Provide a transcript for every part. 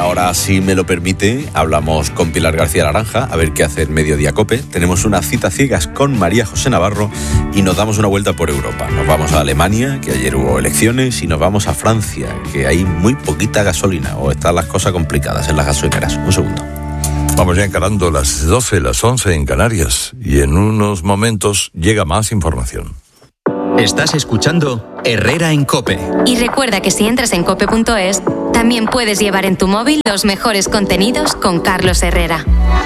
ahora, si me lo permite, hablamos con Pilar García Naranja, a ver qué hace en Mediodía COPE. Tenemos una cita ciegas con María José Navarro y nos damos una vuelta por Europa. Nos vamos a Alemania, que ayer hubo elecciones, y nos vamos a Francia, que hay muy poquita gasolina, o están las cosas complicadas en las gasolineras. Un segundo. Vamos ya encarando las 12, las 11 en Canarias, y en unos momentos llega más información. Estás escuchando Herrera en COPE. Y recuerda que si entras en cope.es, también puedes llevar en tu móvil los mejores contenidos con Carlos Herrera.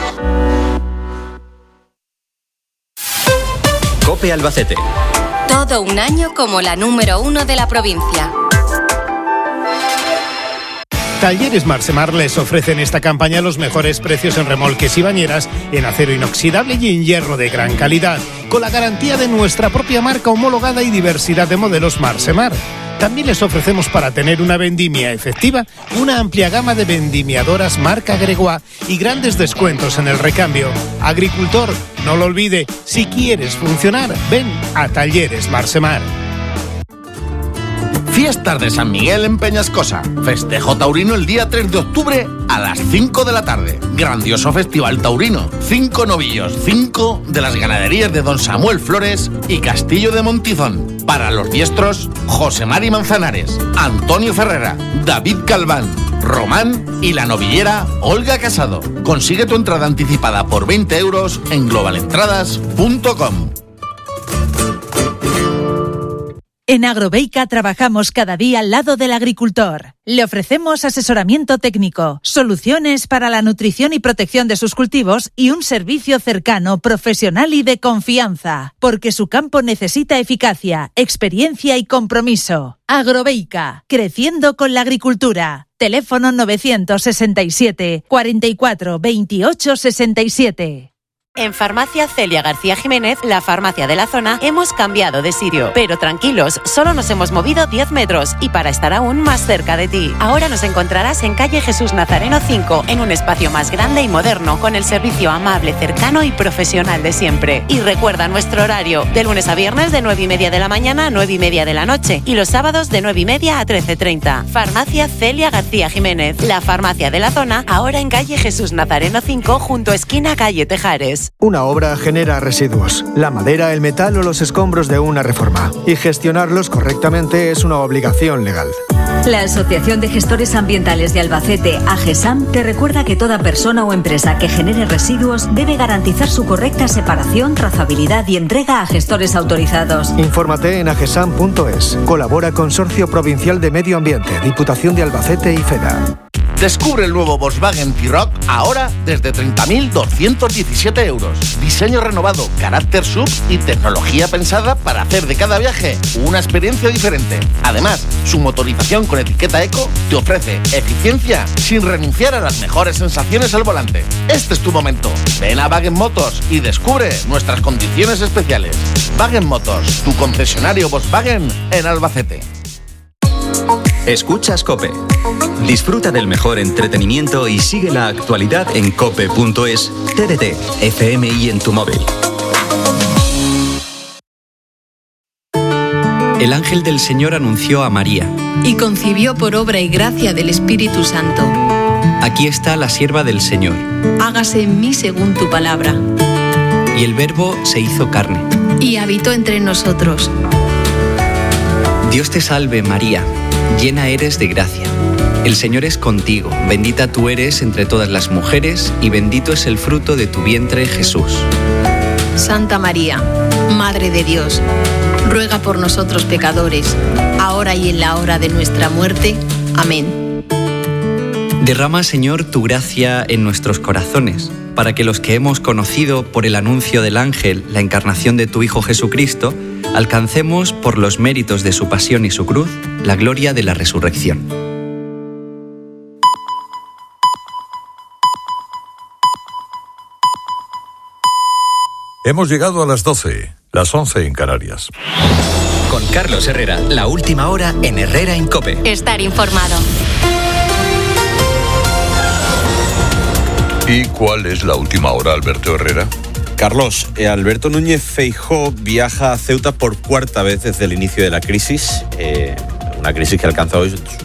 COPE Albacete. Todo un año como la número 1 de la provincia. Talleres Marsemar les ofrecen esta campaña los mejores precios en remolques y bañeras en acero inoxidable y en hierro de gran calidad, con la garantía de nuestra propia marca homologada y diversidad de modelos Marsemar. También les ofrecemos, para tener una vendimia efectiva, una amplia gama de vendimiadoras marca Gregoire y grandes descuentos en el recambio. Agricultor, no lo olvide, si quieres funcionar, ven a Talleres Marsemar. Fiestas de San Miguel en Peñascosa. Festejo taurino el día 3 de octubre a las 5 de la tarde. Grandioso festival taurino. 5 novillos, 5 de las ganaderías de Don Samuel Flores y Castillo de Montizón. Para los diestros, José Mari Manzanares, Antonio Ferrera, David Calván, Román y la novillera Olga Casado. Consigue tu entrada anticipada por 20 euros en globalentradas.com. En Agrobeica trabajamos cada día al lado del agricultor. Le ofrecemos asesoramiento técnico, soluciones para la nutrición y protección de sus cultivos y un servicio cercano, profesional y de confianza, porque su campo necesita eficacia, experiencia y compromiso. Agrobeica, creciendo con la agricultura. Teléfono 967 44 28 67. En Farmacia Celia García Jiménez, la farmacia de la zona, hemos cambiado de sitio. Pero tranquilos, solo nos hemos movido 10 metros y para estar aún más cerca de ti. Ahora nos encontrarás en calle Jesús Nazareno 5, en un espacio más grande y moderno, con el servicio amable, cercano y profesional de siempre. Y recuerda nuestro horario, de lunes a viernes de 9:30 de la mañana a 9:30 de la noche y los sábados de 9:30 a 13:30. Farmacia Celia García Jiménez, la farmacia de la zona, ahora en calle Jesús Nazareno 5, junto a esquina calle Tejares. Una obra genera residuos, la madera, el metal o los escombros de una reforma, y gestionarlos correctamente es una obligación legal. La Asociación de Gestores Ambientales de Albacete, AGESAM, te recuerda que toda persona o empresa que genere residuos debe garantizar su correcta separación, trazabilidad y entrega a gestores autorizados. Infórmate en agesam.es. Colabora Consorcio Provincial de Medio Ambiente, Diputación de Albacete y FEDA. Descubre el nuevo Volkswagen T-Roc ahora desde 30.217 euros. Diseño renovado, carácter SUV y tecnología pensada para hacer de cada viaje una experiencia diferente. Además, su motorización con etiqueta eco te ofrece eficiencia sin renunciar a las mejores sensaciones al volante. Este es tu momento. Ven a Wagen Motors y descubre nuestras condiciones especiales. Wagen Motors, tu concesionario Volkswagen en Albacete. Escuchas COPE. Disfruta del mejor entretenimiento y sigue la actualidad en cope.es, TDT, FM y en tu móvil. El ángel del Señor anunció a María. Y concibió por obra y gracia del Espíritu Santo. Aquí está la sierva del Señor. Hágase en mí según tu palabra. Y el Verbo se hizo carne. Y habitó entre nosotros. Dios te salve, María. Llena eres de gracia. El Señor es contigo, bendita tú eres entre todas las mujeres y bendito es el fruto de tu vientre, Jesús. Santa María, Madre de Dios, ruega por nosotros pecadores, ahora y en la hora de nuestra muerte. Amén. Derrama, Señor, tu gracia en nuestros corazones, para que los que hemos conocido por el anuncio del ángel la encarnación de tu Hijo Jesucristo, alcancemos por los méritos de su pasión y su cruz la gloria de la resurrección. Hemos llegado a las 12, las 11 en Canarias. Con Carlos Herrera, la última hora en Herrera en COPE. Estar informado. ¿Y cuál es la última hora, Alberto Herrera? Carlos, Alberto Núñez Feijóo viaja a Ceuta por cuarta vez desde el inicio de la crisis. Una crisis que alcanza hoy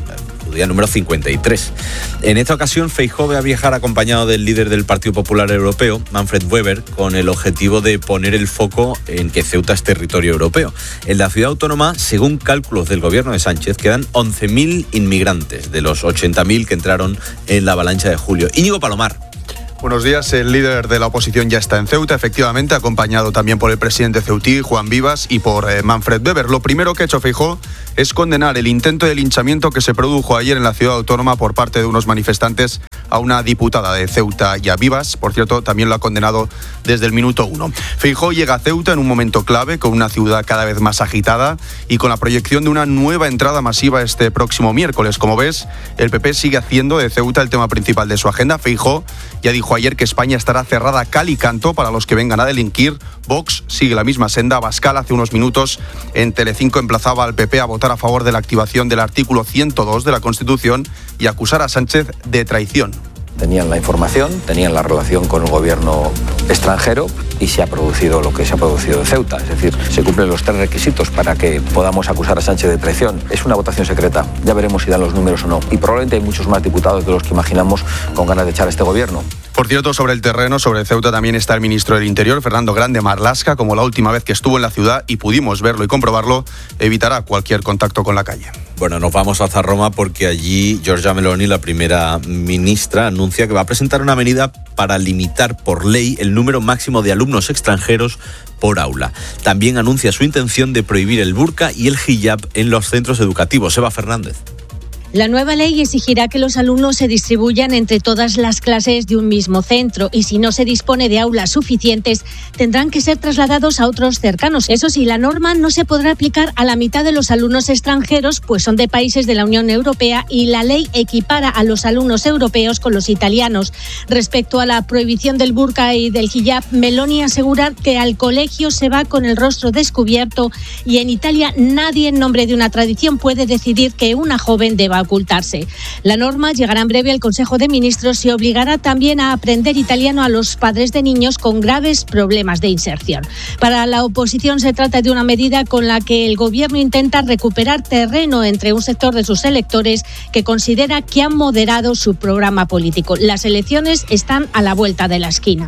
su día número 53. En esta ocasión, Feijóo va a viajar acompañado del líder del Partido Popular Europeo, Manfred Weber, con el objetivo de poner el foco en que Ceuta es territorio europeo. En la ciudad autónoma, según cálculos del gobierno de Sánchez, quedan 11.000 inmigrantes de los 80.000 que entraron en la avalancha de julio. Íñigo Palomar. Buenos días. El líder de la oposición ya está en Ceuta, efectivamente, acompañado también por el presidente ceutí, Juan Vivas, y por Manfred Weber. Lo primero que ha hecho Feijóo es condenar el intento de linchamiento que se produjo ayer en la ciudad autónoma por parte de unos manifestantes a una diputada de Ceuta y a Vivas. Por cierto, también lo ha condenado desde el minuto 1. Feijóo llega a Ceuta en un momento clave, con una ciudad cada vez más agitada y con la proyección de una nueva entrada masiva este próximo miércoles. Como ves, el PP sigue haciendo de Ceuta el tema principal de su agenda. Feijóo ya dijo ayer que España estará cerrada cal y canto para los que vengan a delinquir. Vox sigue la misma senda. Abascal hace unos minutos en Telecinco emplazaba al PP a votar a favor de la activación del artículo 102 de la Constitución y acusar a Sánchez de traición. Tenían la información, tenían la relación con el gobierno extranjero y se ha producido lo que se ha producido en Ceuta. Es decir, se cumplen los 3 requisitos para que podamos acusar a Sánchez de traición. Es una votación secreta. Ya veremos si dan los números o no. Y probablemente hay muchos más diputados de los que imaginamos con ganas de echar a este gobierno. Por cierto, sobre el terreno, sobre Ceuta, también está el ministro del Interior, Fernando Grande Marlaska, como la última vez que estuvo en la ciudad y pudimos verlo y comprobarlo, evitará cualquier contacto con la calle. Bueno, nos vamos hasta Roma porque allí Giorgia Meloni, la primera ministra, anuncia que va a presentar una medida para limitar por ley el número máximo de alumnos extranjeros por aula. También anuncia su intención de prohibir el burka y el hijab en los centros educativos. Eva Fernández. La nueva ley exigirá que los alumnos se distribuyan entre todas las clases de un mismo centro y si no se dispone de aulas suficientes, tendrán que ser trasladados a otros cercanos. Eso sí, la norma no se podrá aplicar a la mitad de los alumnos extranjeros, pues son de países de la Unión Europea y la ley equipara a los alumnos europeos con los italianos. Respecto a la prohibición del burka y del hijab, Meloni asegura que al colegio se va con el rostro descubierto y en Italia nadie en nombre de una tradición puede decidir que una joven deba ocultarse. La norma llegará en breve al Consejo de Ministros y obligará también a aprender italiano a los padres de niños con graves problemas de inserción. Para la oposición se trata de una medida con la que el gobierno intenta recuperar terreno entre un sector de sus electores que considera que han moderado su programa político. Las elecciones están a la vuelta de la esquina.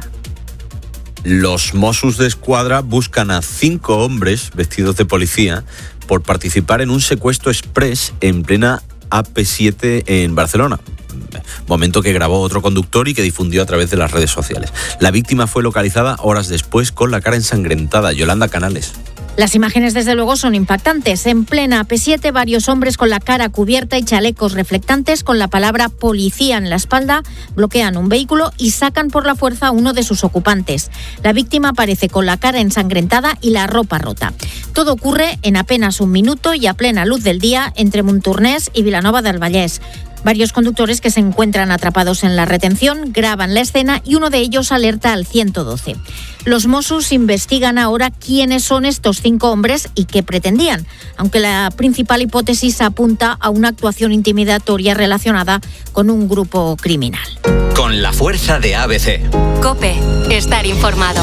Los Mossos d'Esquadra buscan a 5 hombres vestidos de policía por participar en un secuestro express en plena AP7 en Barcelona. Momento que grabó otro conductor y que difundió a través de las redes sociales. La víctima fue localizada horas después con la cara ensangrentada. Yolanda Canales. Las imágenes, desde luego, son impactantes. En plena AP7, varios hombres con la cara cubierta y chalecos reflectantes con la palabra policía en la espalda bloquean un vehículo y sacan por la fuerza a uno de sus ocupantes. La víctima aparece con la cara ensangrentada y la ropa rota. Todo ocurre en apenas un minuto y a plena luz del día entre Montornès y Vilanova del Vallès. Varios conductores que se encuentran atrapados en la retención graban la escena y uno de ellos alerta al 112. Los Mossos investigan ahora quiénes son estos 5 hombres y qué pretendían, aunque la principal hipótesis apunta a una actuación intimidatoria relacionada con un grupo criminal. Con la fuerza de ABC. COPE. Estar informado.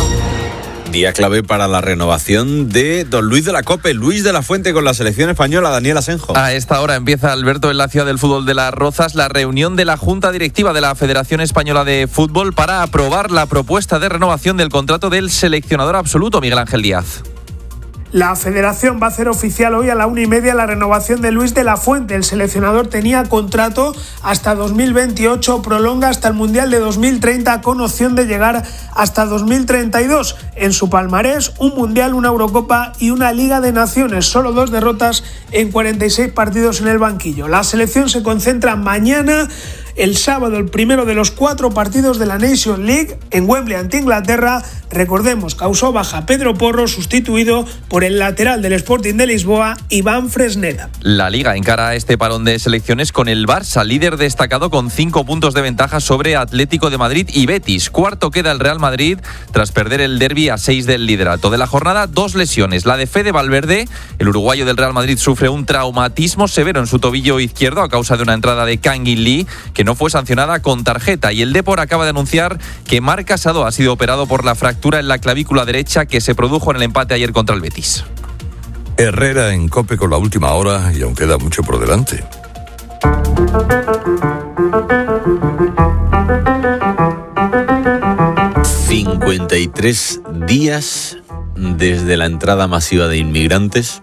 Día clave para la renovación de don Luis de la COPE, Luis de la Fuente con la selección española, Daniel Asenjo. A esta hora empieza, Alberto, en la ciudad del fútbol de Las Rozas, la reunión de la Junta Directiva de la Federación Española de Fútbol para aprobar la propuesta de renovación del contrato del seleccionador absoluto, Miguel Ángel Díaz. La federación va a hacer oficial hoy a la 1:30 la renovación de Luis de la Fuente. El seleccionador tenía contrato hasta 2028, prolonga hasta el Mundial de 2030 con opción de llegar hasta 2032. En su palmarés, un Mundial, una Eurocopa y una Liga de Naciones. Solo 2 derrotas en 46 partidos en el banquillo. La selección se concentra mañana, el sábado, el primero de los 4 partidos de la Nations League en Wembley ante Inglaterra. Recordemos, causó baja Pedro Porro, sustituido por el lateral del Sporting de Lisboa, Iván Fresneda. La Liga encara este parón de selecciones con el Barça, líder destacado con 5 puntos de ventaja sobre Atlético de Madrid y Betis. Cuarto queda el Real Madrid tras perder el derbi a 6 del liderato. De la jornada, 2 lesiones. La de Fede Valverde, el uruguayo del Real Madrid, sufre un traumatismo severo en su tobillo izquierdo a causa de una entrada de Kang In Lee, que no fue sancionada con tarjeta. Y el Depor acaba de anunciar que Marc Casado ha sido operado por la fractura en la clavícula derecha que se produjo en el empate ayer contra el Betis. Herrera en COPE con la última hora y aún queda mucho por delante. ...53 días desde la entrada masiva de inmigrantes.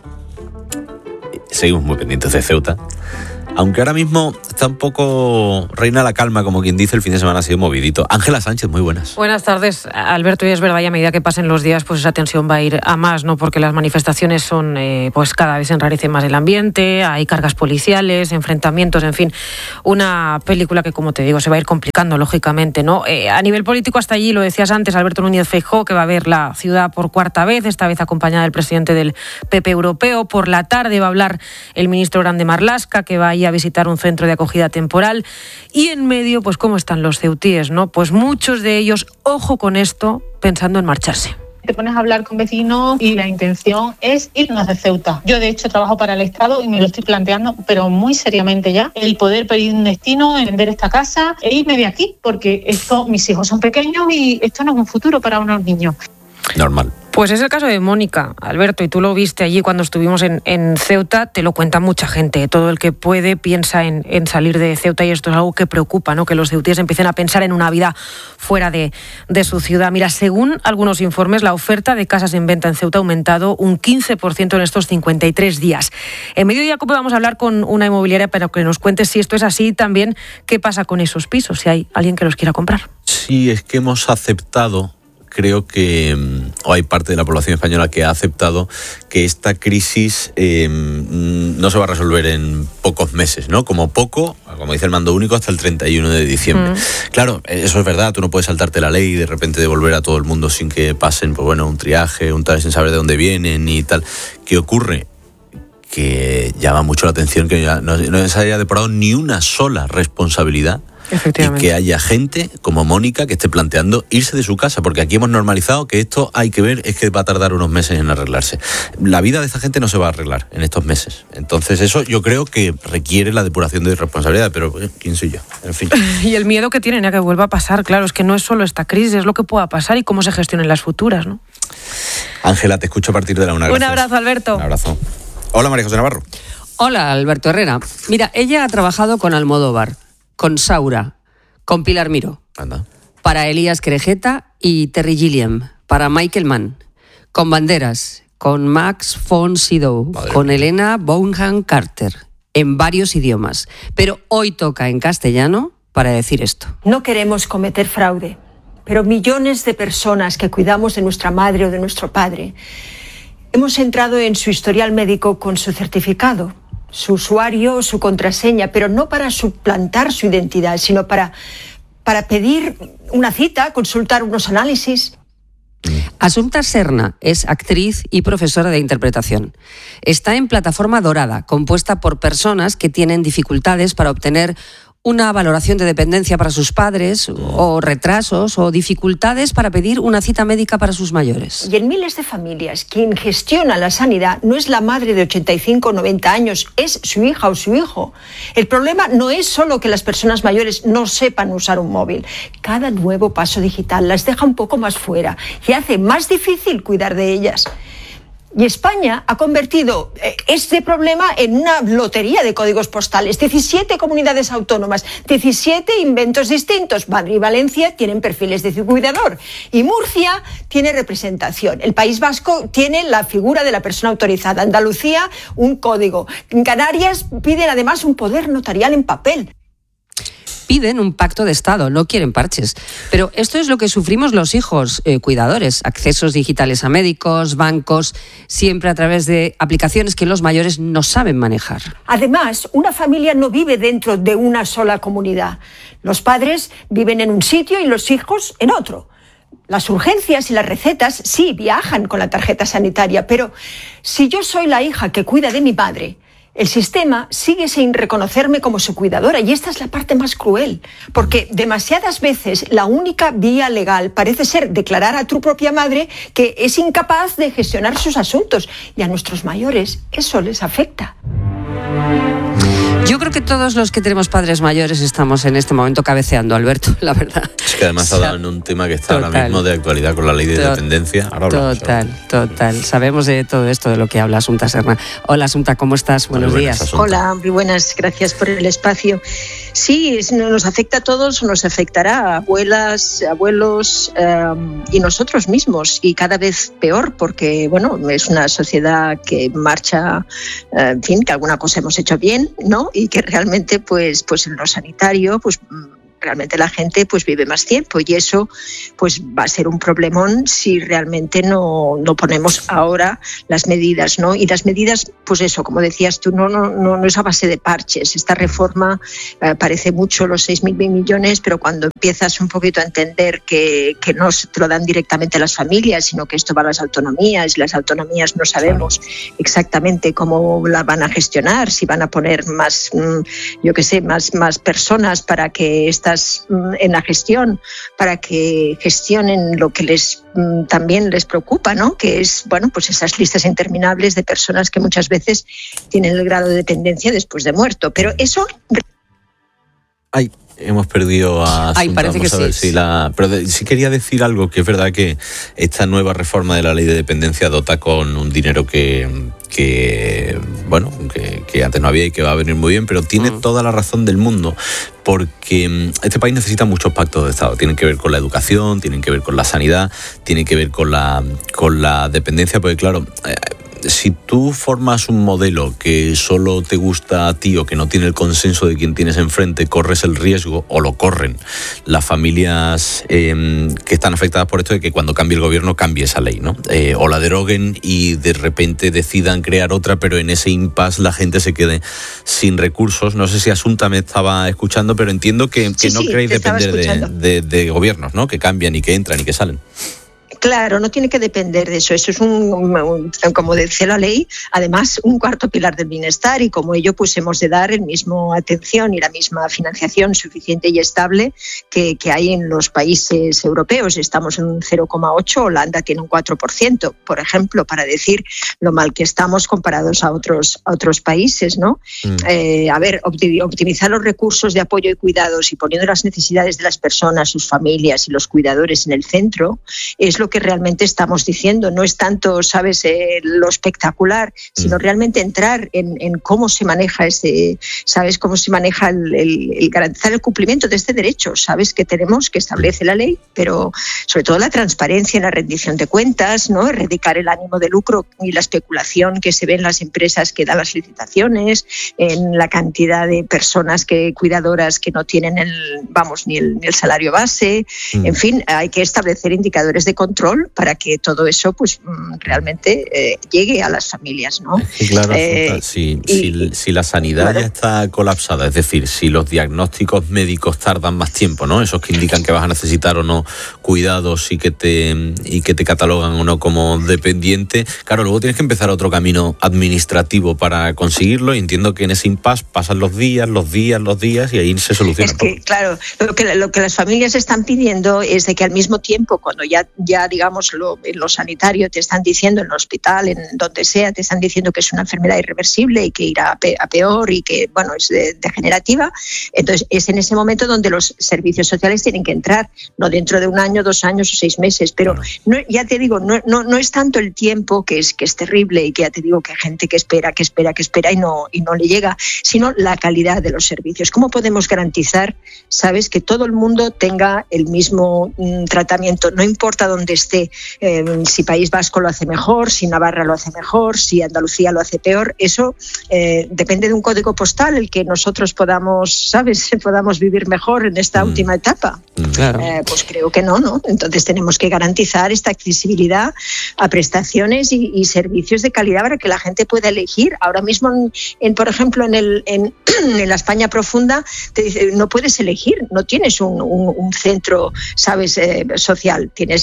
Seguimos muy pendientes de Ceuta. Aunque ahora mismo está un poco... reina la calma, como quien dice, el fin de semana ha sido movidito. Ángela Sánchez, muy buenas. Buenas tardes, Alberto. Y es verdad, y a medida que pasen los días, pues esa tensión va a ir a más, ¿no? Porque las manifestaciones son, pues cada vez se enrarece más el ambiente, hay cargas policiales, enfrentamientos, en fin. Una película que, como te digo, se va a ir complicando, lógicamente, ¿no? A nivel político, hasta allí, lo decías antes, Alberto Núñez Feijóo, que va a ver la ciudad por cuarta vez, esta vez acompañada del presidente del PP europeo. Por la tarde va a hablar el ministro Grande Marlaska, que va a ir a visitar un centro de acogida temporal. Y en medio, pues cómo están los ceutíes, ¿no? Pues muchos de ellos, ojo con esto, pensando en marcharse. Te pones a hablar con vecinos y la intención es irnos de Ceuta. Yo, de hecho, trabajo para el Estado y me lo estoy planteando, pero muy seriamente ya, el poder pedir un destino, vender esta casa e irme de aquí, porque mis hijos son pequeños y esto no es un futuro para unos niños. Normal. Pues es el caso de Mónica, Alberto, y tú lo viste allí cuando estuvimos en Ceuta, te lo cuenta mucha gente. Todo el que puede piensa en salir de Ceuta, y esto es algo que preocupa, ¿no? Que los ceutíes empiecen a pensar en una vida fuera de su ciudad. Mira, según algunos informes, la oferta de casas en venta en Ceuta ha aumentado un 15% en estos 53 días. En Mediodía Cope vamos a hablar con una inmobiliaria para que nos cuente si esto es así, también qué pasa con esos pisos, si hay alguien que los quiera comprar. Sí, es que hemos aceptado... Creo que o hay parte de la población española que ha aceptado que esta crisis no se va a resolver en pocos meses, ¿no? Como poco, como dice el mando único, hasta el 31 de diciembre. Claro, eso es verdad, tú no puedes saltarte la ley y de repente devolver a todo el mundo sin que pasen, pues bueno, un triaje, un tal, sin saber de dónde vienen y tal. ¿Qué ocurre? Que llama mucho la atención que ya no se haya depurado ni una sola responsabilidad. Y que haya gente como Mónica que esté planteando irse de su casa, porque aquí hemos normalizado que esto hay que ver, es que va a tardar unos meses en arreglarse. La vida de esta gente no se va a arreglar en estos meses. Entonces eso yo creo que requiere la depuración de responsabilidad, pero ¿quién soy yo? En fin. Y el miedo que tienen a que vuelva a pasar, claro, es que no es solo esta crisis, es lo que pueda pasar y cómo se gestionen las futuras, ¿no? Ángela, te escucho a partir de la 1. Un abrazo, Alberto. Un abrazo. Hola, María José Navarro. Hola, Alberto Herrera. Mira, ella ha trabajado con Almodóvar, con Saura, con Pilar Miró, para Elías Querejeta y Terry Gilliam, para Michael Mann, con Banderas, con Max von Sydow, con Helena Bonham Carter, en varios idiomas. Pero hoy toca en castellano para decir esto. No queremos cometer fraude, pero millones de personas que cuidamos de nuestra madre o de nuestro padre hemos entrado en su historial médico con su certificado, su usuario, su contraseña, pero no para suplantar su identidad, sino para pedir una cita, consultar unos análisis. Asunta Serna es actriz y profesora de interpretación. Está en Plataforma Dorada, compuesta por personas que tienen dificultades para obtener una valoración de dependencia para sus padres, o retrasos, o dificultades para pedir una cita médica para sus mayores. Y en miles de familias, quien gestiona la sanidad no es la madre de 85 o 90 años, es su hija o su hijo. El problema no es solo que las personas mayores no sepan usar un móvil. Cada nuevo paso digital las deja un poco más fuera y hace más difícil cuidar de ellas. Y España ha convertido este problema en una lotería de códigos postales. 17 comunidades autónomas, 17 inventos distintos. Madrid y Valencia tienen perfiles de cuidador y Murcia tiene representación. El País Vasco tiene la figura de la persona autorizada. Andalucía, un código. En Canarias piden además un poder notarial en papel. Piden un pacto de Estado, no quieren parches. Pero esto es lo que sufrimos los hijos cuidadores. Accesos digitales a médicos, bancos, siempre a través de aplicaciones que los mayores no saben manejar. Además, una familia no vive dentro de una sola comunidad. Los padres viven en un sitio y los hijos en otro. Las urgencias y las recetas sí viajan con la tarjeta sanitaria, pero si yo soy la hija que cuida de mi madre, el sistema sigue sin reconocerme como su cuidadora, y esta es la parte más cruel, porque demasiadas veces la única vía legal parece ser declarar a tu propia madre que es incapaz de gestionar sus asuntos, y a nuestros mayores eso les afecta. Yo creo que todos los que tenemos padres mayores estamos en este momento cabeceando, Alberto, la verdad. Es que además ha dado en un tema que está ahora mismo de actualidad con la ley de dependencia. Ahora hablamos, Total. Sabemos de todo esto de lo que habla Asunta Serna. Hola, Asunta, ¿cómo estás? Buenos días. Asunta. Hola, muy buenas. Gracias por el espacio. Sí, nos afecta a todos, nos afectará a abuelas, abuelos y nosotros mismos, y cada vez peor, porque bueno, es una sociedad que marcha, en fin, que alguna cosa hemos hecho bien, ¿no? Y que realmente, pues en lo sanitario, pues realmente la gente pues vive más tiempo, y eso pues va a ser un problemón si realmente no ponemos ahora las medidas, ¿no? Y las medidas, pues eso, como decías tú, no es a base de parches. Esta reforma parece mucho, los 6.000 millones, pero cuando empiezas un poquito a entender que no te lo dan directamente a las familias, sino que esto va a las autonomías, y las autonomías no sabemos exactamente cómo la van a gestionar, si van a poner más, más personas para que en la gestión, para que gestionen lo que también les preocupa, ¿no? Que es, bueno, pues esas listas interminables de personas que muchas veces tienen el grado de dependencia después de muerto. Pero eso... Ay, hemos perdido a Asunta. Parece Vamos que a ver sí. Pero sí quería decir algo, que es verdad que esta nueva reforma de la ley de dependencia dota con un dinero que antes no había y que va a venir muy bien, pero tiene toda la razón del mundo, porque este país necesita muchos pactos de Estado. Tienen que ver con la educación, tienen que ver con la sanidad, tienen que ver con la dependencia, porque claro, si tú formas un modelo que solo te gusta a ti o que no tiene el consenso de quien tienes enfrente, corres el riesgo, o lo corren las familias que están afectadas por esto, de que cuando cambie el gobierno cambie esa ley, ¿no? O la deroguen y de repente decidan crear otra, pero en ese impasse la gente se quede sin recursos. No sé si Asunta me estaba escuchando, pero entiendo que no queréis depender de gobiernos, ¿no? Que cambian y que entran y que salen. Claro, no tiene que depender de eso. Eso es como dice la ley, además un cuarto pilar del bienestar, y como ello pues hemos de dar el mismo atención y la misma financiación suficiente y estable que hay en los países europeos. Estamos en un 0,8, Holanda tiene un 4%, por ejemplo, para decir lo mal que estamos comparados a otros países, ¿no? Optimizar los recursos de apoyo y cuidados y poniendo las necesidades de las personas, sus familias y los cuidadores en el centro es lo que realmente estamos diciendo. No es tanto, ¿sabes?, lo espectacular, sino realmente entrar en cómo se maneja cómo se maneja el garantizar el cumplimiento de este derecho, ¿sabes?, que tenemos, que establece la ley, pero sobre todo la transparencia en la rendición de cuentas, ¿no?, erradicar el ánimo de lucro y la especulación que se ve en las empresas que dan las licitaciones, en la cantidad de personas cuidadoras que no tienen ni el salario base. En fin, hay que establecer indicadores de control para que todo eso pues realmente llegue a las familias, ¿no? Sí, claro, si la sanidad ya está colapsada, es decir, si los diagnósticos médicos tardan más tiempo, ¿no? Esos que indican que vas a necesitar o no cuidados y que te catalogan o no como dependiente, claro, luego tienes que empezar otro camino administrativo para conseguirlo, y entiendo que en ese impasse pasan los días y ahí se soluciona. Es que, claro, lo que las familias están pidiendo es de que al mismo tiempo, cuando ya digamos, en lo sanitario te están diciendo, en el hospital, en donde sea, te están diciendo que es una enfermedad irreversible y que irá a peor y que, bueno, es degenerativa. Entonces, es en ese momento donde los servicios sociales tienen que entrar, no dentro de 1 año, 2 años o 6 meses. Pero no, ya te digo, no es tanto el tiempo, que es terrible, y que ya te digo que hay gente que espera y no le llega, sino la calidad de los servicios. ¿Cómo podemos garantizar, sabes, que todo el mundo tenga el mismo tratamiento? No importa dónde esté, si País Vasco lo hace mejor, si Navarra lo hace mejor, si Andalucía lo hace peor. Eso depende de un código postal el que nosotros podamos vivir mejor en esta última etapa. Claro. Pues creo que no. Entonces tenemos que garantizar esta accesibilidad a prestaciones y servicios de calidad para que la gente pueda elegir. Ahora mismo, por ejemplo, en la España profunda, te dice, no puedes elegir, no tienes un centro, ¿sabes?, social. Tienes tus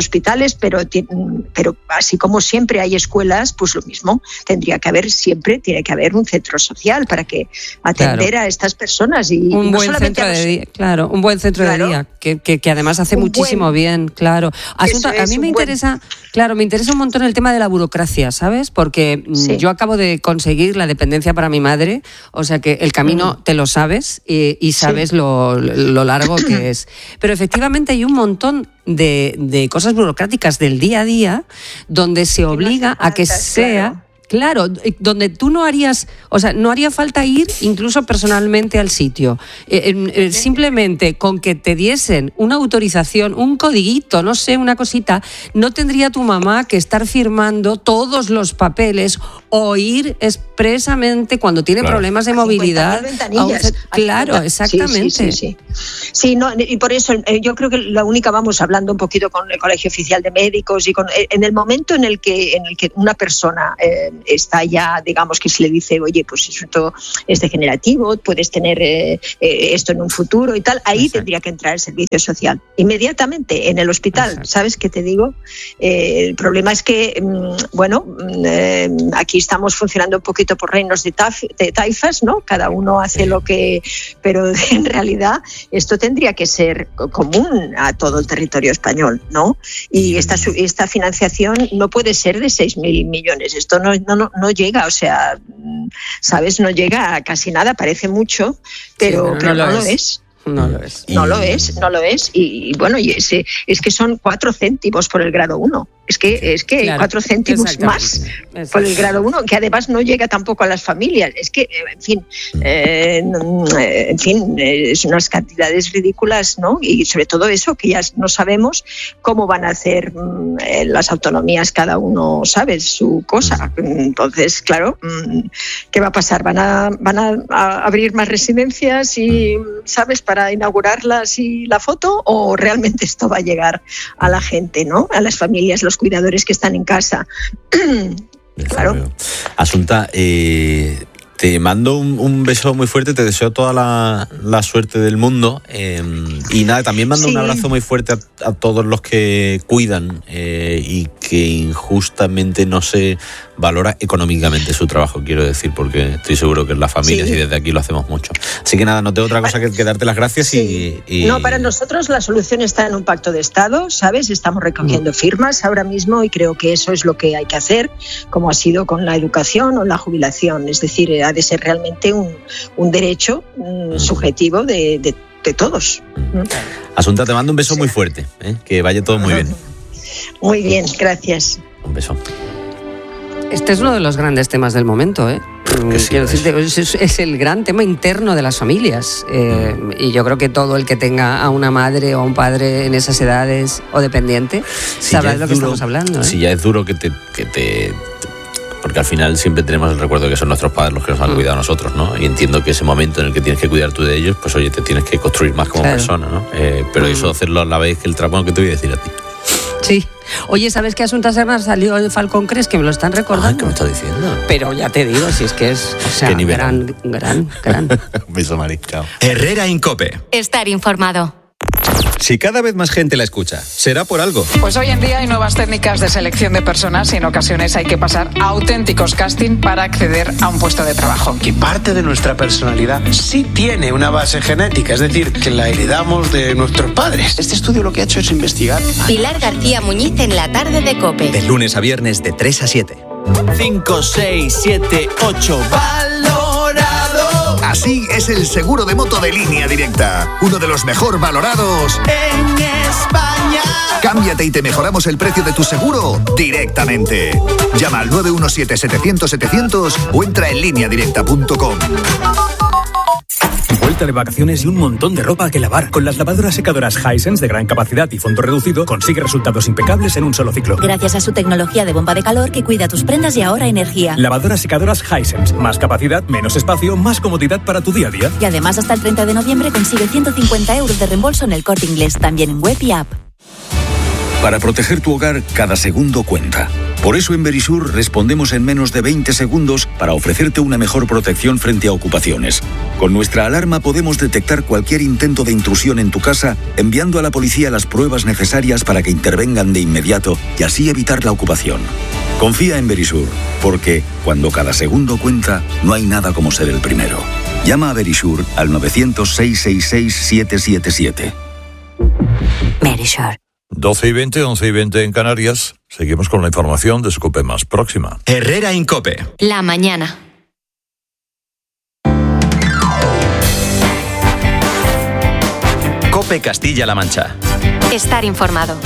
hospitales, pero así como siempre hay escuelas, pues lo mismo, tiene que haber un centro social para que atender a estas personas. Y un no buen centro de día, claro, un buen centro de día, que además hace muchísimo bien, claro. Asunta, a mí me interesa un montón el tema de la burocracia, ¿sabes? Porque yo acabo de conseguir la dependencia para mi madre, o sea que el camino te lo sabes y sabes lo largo que es. Pero efectivamente hay un montón de cosas burocráticas del día a día donde se obliga a que sea... Claro, donde tú no harías, o sea, no haría falta ir incluso personalmente al sitio. Simplemente con que te diesen una autorización, un codiguito, no sé, una cosita, no tendría tu mamá que estar firmando todos los papeles o ir expresamente cuando tiene problemas de movilidad. Claro, exactamente. Sí, no, y por eso yo creo que la única, vamos hablando un poquito con el Colegio Oficial de Médicos y en el momento en el que una persona está ya, digamos, que se le dice, oye, pues esto es degenerativo, puedes tener esto en un futuro y tal, ahí tendría que entrar el servicio social inmediatamente en el hospital. ¿Sabes qué te digo? El problema es que, aquí estamos funcionando un poquito por reinos de taifas, ¿no? Cada uno hace lo que... Pero en realidad esto tendría que ser común a todo el territorio español, ¿no? Y esta financiación no puede ser de 6.000 millones. Esto no llega, o sea, ¿sabes? No llega a casi nada, parece mucho, pero no lo es. No lo es. No lo es. Y bueno, es que son 4 céntimos por el grado 1. Es que claro, 4 céntimos más por el grado 1, que además no llega tampoco a las familias. Es que, en fin, es unas cantidades ridículas, ¿no? Y sobre todo eso, que ya no sabemos cómo van a hacer las autonomías, cada uno sabe su cosa. Entonces, claro, ¿qué va a pasar? ¿Van a abrir más residencias y, ¿sabes?, para inaugurarlas y la foto? ¿O realmente esto va a llegar a la gente, ¿no? A las familias, los cuidadores que están en casa. Claro. Asunta, te mando un beso muy fuerte, te deseo toda la suerte del mundo y nada, también mando un abrazo muy fuerte a todos los que cuidan y que injustamente no se valora económicamente su trabajo, quiero decir, porque estoy seguro que en las familias y desde aquí lo hacemos mucho. Así que nada, no tengo otra cosa que darte las gracias y... No, para nosotros la solución está en un pacto de Estado, ¿sabes? Estamos recogiendo firmas ahora mismo y creo que eso es lo que hay que hacer, como ha sido con la educación o la jubilación, es decir, ha de ser realmente un derecho subjetivo de todos. Asunta, te mando un beso muy fuerte, que vaya todo muy bien. Muy bien, gracias. Un beso. Este es uno de los grandes temas del momento, Quiero decirte, es el gran tema interno de las familias. Y yo creo que todo el que tenga a una madre o a un padre en esas edades o dependiente sabrá de lo que estamos hablando. Si ya es duro que te porque al final siempre tenemos el recuerdo de que son nuestros padres los que nos han cuidado a nosotros, ¿no? Y entiendo que ese momento en el que tienes que cuidar tú de ellos, pues oye, te tienes que construir más como persona, ¿no? Pero eso hacerlo a la vez que el trabajo, ¿qué te voy a decir a ti? Sí. Oye, ¿sabes que Asunta Serna salió el Falcon Crest? Que me lo están recordando. ¿Qué me estás diciendo? Pero ya te digo, si es que es, o sea, gran. Un beso, Mari. Chao. Herrera Incope. Estar informado. Si cada vez más gente la escucha, será por algo. Pues hoy en día hay nuevas técnicas de selección de personas y en ocasiones hay que pasar a auténticos casting para acceder a un puesto de trabajo. Que parte de nuestra personalidad sí tiene una base genética, es decir, que la heredamos de nuestros padres. Este estudio lo que ha hecho es investigar. Pilar García Muñiz en la tarde de COPE. De lunes a viernes de 3 a 7. 5, 6, 7, 8. ¡Valorado! Así es el seguro de moto de Línea Directa. Uno de los mejor valorados en España. Cámbiate y te mejoramos el precio de tu seguro directamente. Llama al 917-700-700 o entra en lineadirecta.com. Vuelta de vacaciones y un montón de ropa que lavar. Con las lavadoras secadoras Hisense de gran capacidad y fondo reducido, consigue resultados impecables en un solo ciclo. Gracias a su tecnología de bomba de calor que cuida tus prendas y ahorra energía. Lavadoras secadoras Hisense. Más capacidad, menos espacio, más comodidad para tu día a día. Y además hasta el 30 de noviembre consigue 150 euros de reembolso en El Corte Inglés, también en web y app. Para proteger tu hogar, cada segundo cuenta. Por eso en Verisur respondemos en menos de 20 segundos para ofrecerte una mejor protección frente a ocupaciones. Con nuestra alarma podemos detectar cualquier intento de intrusión en tu casa, enviando a la policía las pruebas necesarias para que intervengan de inmediato y así evitar la ocupación. Confía en Verisur, porque cuando cada segundo cuenta, no hay nada como ser el primero. Llama a Verisur al 900-666-777. Verisur. 12 y 20, 11 y 20 en Canarias. Seguimos con la información de COPE más próxima. Herrera Incope. La mañana. COPE Castilla-La Mancha. Estar informado.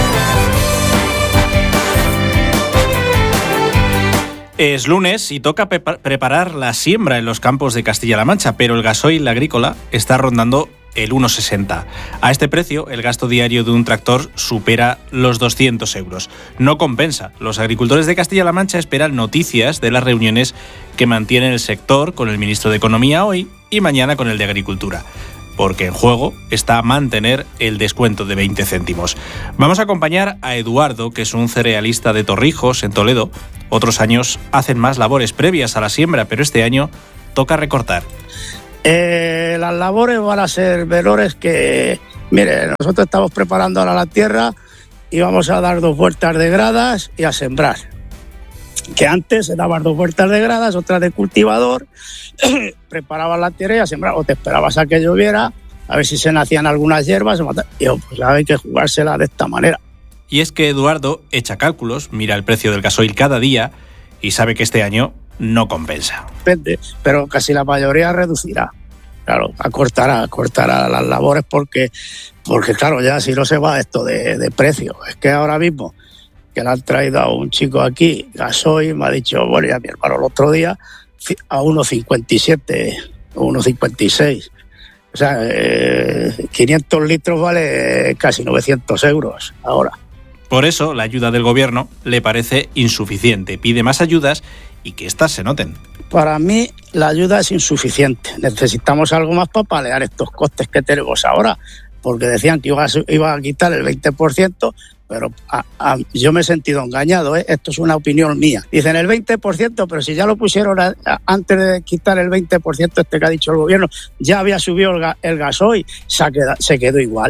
Es lunes y toca preparar la siembra en los campos de Castilla-La Mancha, pero el gasoil agrícola está rondando el 1,60. A este precio, el gasto diario de un tractor supera los 200 euros. No compensa. Los agricultores de Castilla-La Mancha esperan noticias de las reuniones que mantiene el sector con el ministro de Economía hoy y mañana con el de Agricultura, porque en juego está mantener el descuento de 20 céntimos. Vamos a acompañar a Eduardo, que es un cerealista de Torrijos, en Toledo. Otros años hacen más labores previas a la siembra, pero este año toca recortar. Las labores van a ser menores que... Mire, nosotros estamos preparando ahora la tierra y vamos a dar 2 vueltas de gradas y a sembrar. Que antes se daban 2 vueltas de gradas, otras de cultivador, preparabas la tierra y a sembrar, o te esperabas a que lloviera, a ver si se nacían algunas hierbas, y pues hay que jugársela de esta manera. Y es que Eduardo echa cálculos, mira el precio del gasoil cada día y sabe que este año no compensa. Depende, pero casi la mayoría reducirá. Claro, acortará las labores porque claro, ya si no se va esto de precio. Es que ahora mismo que le han traído a un chico aquí gasoil, me ha dicho, bueno, ya mi hermano el otro día a 1,57 o 1,56. O sea, 500 litros vale casi 900 euros ahora. Por eso la ayuda del gobierno le parece insuficiente. Pide más ayudas y que éstas se noten. Para mí la ayuda es insuficiente. Necesitamos algo más para paliar estos costes que tenemos ahora, porque decían que iba a quitar el 20%, pero yo me he sentido engañado, ¿eh? Esto es una opinión mía. Dicen el 20%, pero si ya lo pusieron antes de quitar el 20% que ha dicho el gobierno, ya había subido el gasoil, se quedó igual.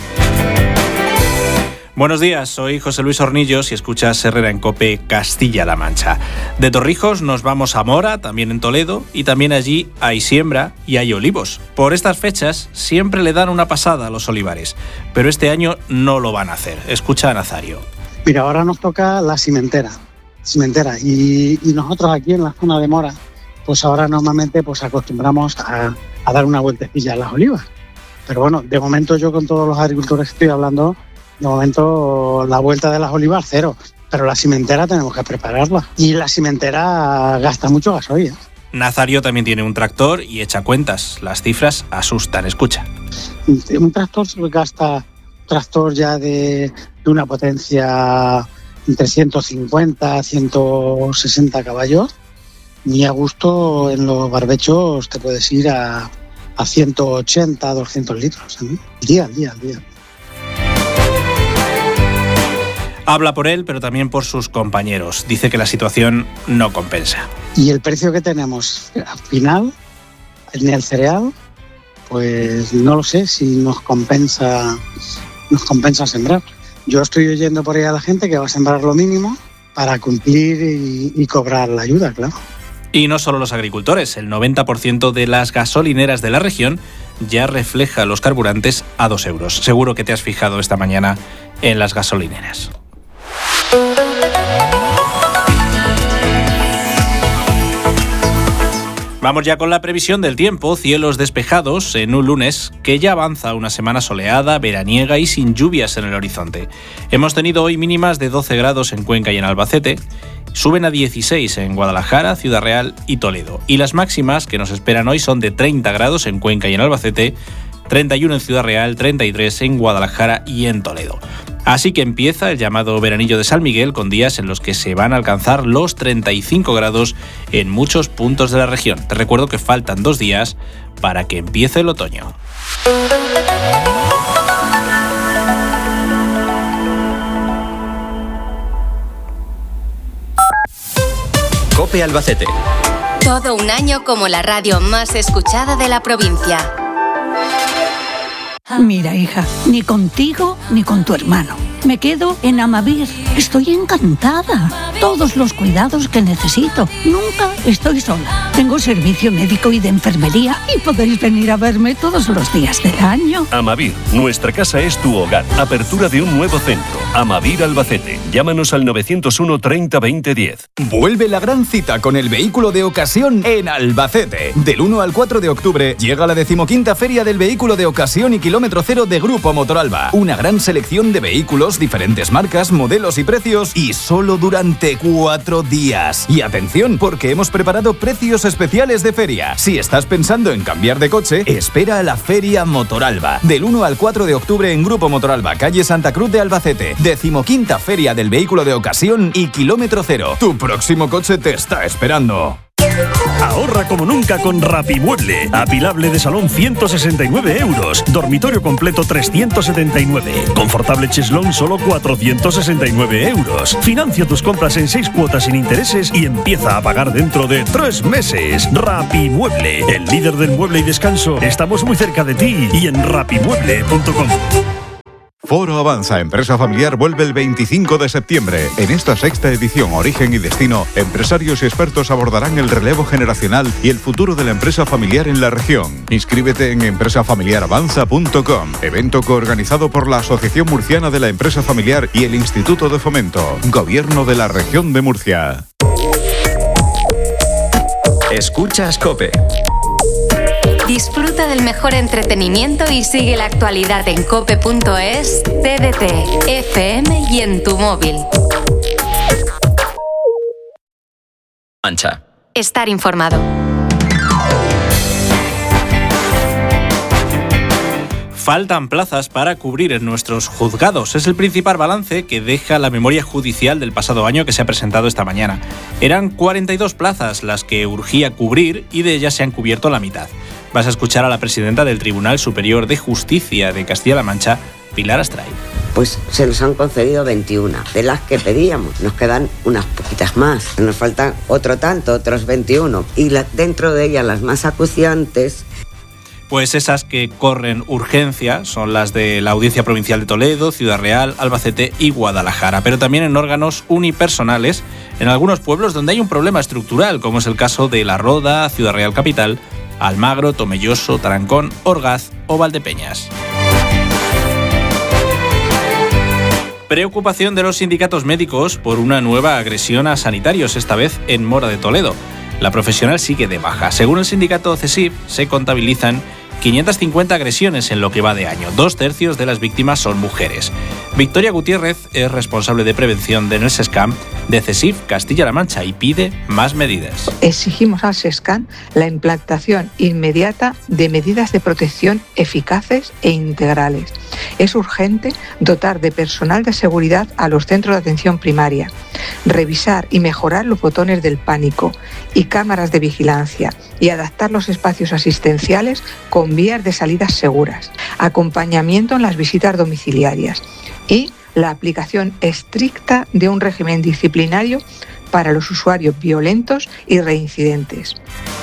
Buenos días, soy José Luis Hornillos y escuchas Herrera en COPE Castilla-La Mancha. De Torrijos nos vamos a Mora, también en Toledo, y también allí hay siembra y hay olivos. Por estas fechas siempre le dan una pasada a los olivares, pero este año no lo van a hacer. Escucha a Nazario. Mira, ahora nos toca la cimentera y nosotros aquí en la zona de Mora, pues ahora normalmente pues acostumbramos a dar una vueltecilla a las olivas. Pero bueno, de momento yo con todos los agricultores que estoy hablando, de momento la vuelta de las olivas cero, pero la cimentera tenemos que prepararla y la cimentera gasta mucho gasoil, ¿eh? Nazario también tiene un tractor y echa cuentas. Las cifras asustan, escucha. Un tractor ya de una potencia entre 150 160 caballos, y a gusto en los barbechos te puedes ir a 180, 200 litros, ¿eh? Al día. Habla por él, pero también por sus compañeros. Dice que la situación no compensa. Y el precio que tenemos al final, en el cereal, pues no lo sé si nos compensa sembrar. Yo estoy oyendo por ahí a la gente que va a sembrar lo mínimo para cumplir y cobrar la ayuda, claro. Y no solo los agricultores, el 90% de las gasolineras de la región ya refleja los carburantes a 2 euros. Seguro que te has fijado esta mañana en las gasolineras. Vamos ya con la previsión del tiempo. Cielos despejados en un lunes que ya avanza una semana soleada, veraniega y sin lluvias en el horizonte. Hemos tenido hoy mínimas de 12 grados en Cuenca y en Albacete. Suben a 16 en Guadalajara, Ciudad Real y Toledo. Y las máximas que nos esperan hoy son de 30 grados en Cuenca y en Albacete, 31 en Ciudad Real, 33 en Guadalajara y en Toledo. Así que empieza el llamado veranillo de San Miguel, con días en los que se van a alcanzar los 35 grados en muchos puntos de la región. Te recuerdo que faltan 2 días para que empiece el otoño. COPE Albacete. Todo un año como la radio más escuchada de la provincia. Mira, hija, ni contigo ni con tu hermano. Me quedo en Amavir. Estoy encantada. Todos los cuidados que necesito. Nunca estoy sola. Tengo servicio médico y de enfermería y podéis venir a verme todos los días del año. Amavir, nuestra casa es tu hogar. Apertura de un nuevo centro. Amavir Albacete. Llámanos al 901 30 20 10. Vuelve la gran cita con el vehículo de ocasión en Albacete. Del 1 al 4 de octubre llega la 15ª Feria del Vehículo de Ocasión y Kilómetro Cero de Grupo Motoralba. Una gran selección de vehículos, diferentes marcas, modelos y precios, y solo durante 4 días. Y atención, porque hemos preparado precios especiales de feria. Si estás pensando en cambiar de coche, espera a la Feria Motoralba. Del 1 al 4 de octubre en Grupo Motoralba, calle Santa Cruz de Albacete. 15ª Feria del Vehículo de Ocasión y Kilómetro Cero. Tu próximo coche te está esperando. Ahorra como nunca con Rapimueble. Apilable de salón 169 euros. Dormitorio completo 379. Confortable cheslón solo 469 euros. Financia tus compras en 6 cuotas sin intereses y empieza a pagar dentro de 3 meses. Rapimueble, el líder del mueble y descanso. Estamos muy cerca de ti y en rapimueble.com. Foro Avanza Empresa Familiar vuelve el 25 de septiembre. En esta 6ª edición Origen y Destino, empresarios y expertos abordarán el relevo generacional y el futuro de la empresa familiar en la región. Inscríbete en empresafamiliaravanza.com. Evento coorganizado por la Asociación Murciana de la Empresa Familiar y el Instituto de Fomento. Gobierno de la Región de Murcia. Escuchas COPE. Disfruta del mejor entretenimiento y sigue la actualidad en cope.es, TDT, FM y en tu móvil. Mancha. Estar informado. Faltan plazas para cubrir en nuestros juzgados. Es el principal balance que deja la memoria judicial del pasado año que se ha presentado esta mañana. Eran 42 plazas las que urgía cubrir y de ellas se han cubierto la mitad. Vas a escuchar a la presidenta del Tribunal Superior de Justicia de Castilla-La Mancha, Pilar Astray. Pues se nos han concedido 21, de las que pedíamos. Nos quedan unas poquitas más. Nos faltan otro tanto, otros 21. Y dentro de ellas las más acuciantes. Pues esas que corren urgencia son las de la Audiencia Provincial de Toledo, Ciudad Real, Albacete y Guadalajara, pero también en órganos unipersonales en algunos pueblos donde hay un problema estructural, como es el caso de La Roda, Ciudad Real Capital, Almagro, Tomelloso, Tarancón, Orgaz o Valdepeñas. Preocupación de los sindicatos médicos por una nueva agresión a sanitarios, esta vez en Mora de Toledo. La profesional sigue de baja. Según el sindicato CESIF, se contabilizan 550 agresiones en lo que va de año. 2/3 de las víctimas son mujeres. Victoria Gutiérrez es responsable de prevención del SESCAM de CESIF Castilla-La Mancha y pide más medidas. Exigimos al SESCAM la implantación inmediata de medidas de protección eficaces e integrales. Es urgente dotar de personal de seguridad a los centros de atención primaria, revisar y mejorar los botones del pánico y cámaras de vigilancia y adaptar los espacios asistenciales con vías de salidas seguras, acompañamiento en las visitas domiciliarias y la aplicación estricta de un régimen disciplinario para los usuarios violentos y reincidentes.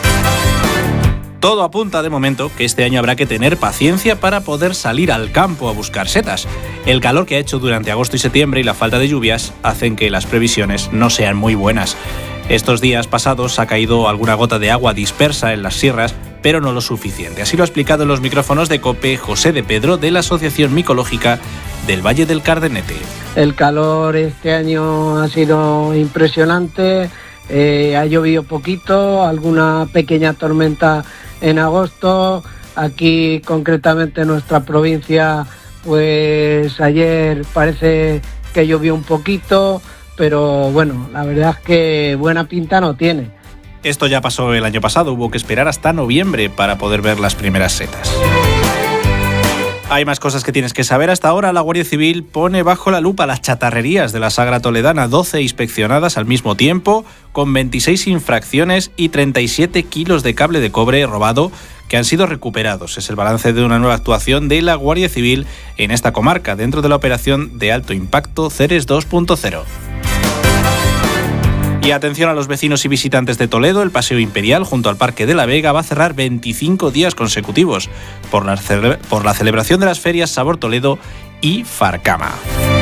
Todo apunta de momento que este año habrá que tener paciencia para poder salir al campo a buscar setas. El calor que ha hecho durante agosto y septiembre y la falta de lluvias hacen que las previsiones no sean muy buenas. Estos días pasados ha caído alguna gota de agua dispersa en las sierras, pero no lo suficiente. Así lo ha explicado en los micrófonos de COPE José de Pedro de la Asociación Micológica del Valle del Cardenete. El calor este año ha sido impresionante, ha llovido poquito, alguna pequeña tormenta en agosto. Aquí concretamente en nuestra provincia, pues ayer parece que llovió un poquito, pero bueno, la verdad es que buena pinta no tiene. Esto ya pasó el año pasado, hubo que esperar hasta noviembre para poder ver las primeras setas. Hay más cosas que tienes que saber. Hasta ahora la Guardia Civil pone bajo la lupa las chatarrerías de la Sagra Toledana, 12 inspeccionadas al mismo tiempo, con 26 infracciones y 37 kilos de cable de cobre robado que han sido recuperados. Es el balance de una nueva actuación de la Guardia Civil en esta comarca, dentro de la operación de alto impacto Ceres 2.0. Y atención a los vecinos y visitantes de Toledo, el Paseo Imperial junto al Parque de la Vega va a cerrar 25 días consecutivos por la celebración de las ferias Sabor Toledo y Farcama.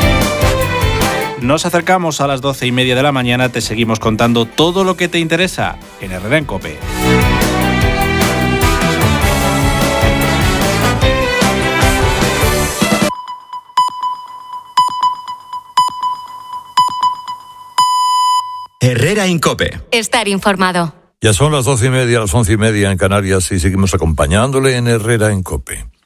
Nos acercamos a las 12:30 de la mañana, te seguimos contando todo lo que te interesa en Herrera en COPE. Herrera en COPE. Estar informado. Ya son las 12:30, las 11:30 en Canarias y seguimos acompañándole en Herrera en COPE.